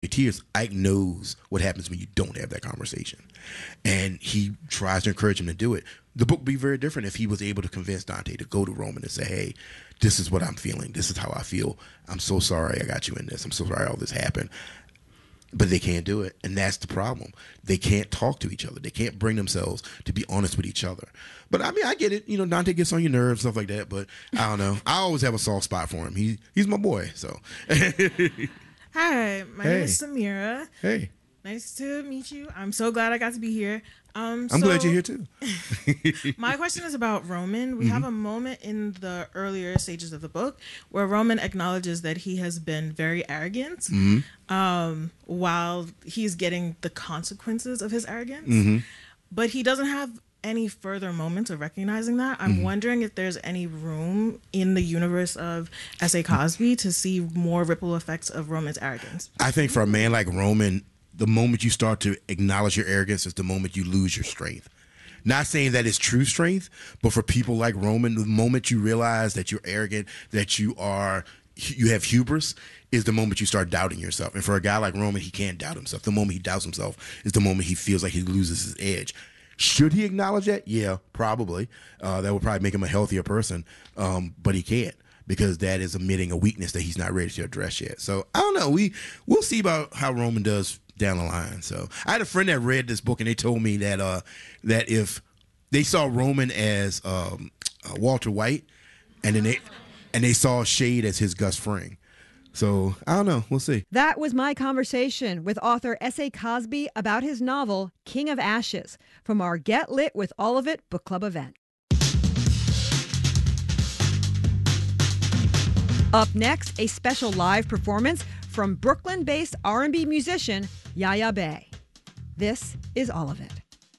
tears. Ike knows what happens when you don't have that conversation, and he tries to encourage him to do it. The book would be very different if he was able to convince Dante to go to Roman and say, "Hey, this is what I'm feeling. This is how I feel. I'm so sorry I got you in this. I'm so sorry all this happened." But they can't do it, and that's the problem. They can't talk to each other. They can't bring themselves to be honest with each other. But I mean, I get it. You know, Dante gets on your nerves, stuff like that. But I don't know. I always have a soft spot for him. He's my boy. So. Hi, my name is Samira. Hey. Nice to meet you. I'm so glad I got to be here. I'm glad you're here too. My question is about Roman. We have a moment in the earlier stages of the book where Roman acknowledges that he has been very arrogant while he's getting the consequences of his arrogance. But he doesn't have any further moments of recognizing that. I'm wondering if there's any room in the universe of S.A. Cosby to see more ripple effects of Roman's arrogance. I think for a man like Roman, the moment you start to acknowledge your arrogance is the moment you lose your strength. Not saying that it's true strength, but for people like Roman, the moment you realize that you're arrogant, that you have hubris, is the moment you start doubting yourself. And for a guy like Roman, he can't doubt himself. The moment he doubts himself is the moment he feels like he loses his edge. Should he acknowledge that? Yeah, probably. That would probably make him a healthier person, but he can't, because that is admitting a weakness that he's not ready to address yet. So I don't know. We'll see about how Roman does down the line. So I had a friend that read this book, and they told me that that if they saw Roman as Walter White, and then they saw Shade as his Gus Fring. So I don't know. We'll see. That was my conversation with author S.A. Cosby about his novel King of Ashes from our Get Lit with All of It book club event. Up next, a special live performance from Brooklyn-based R&B musician Yaya Bey. This is All of It.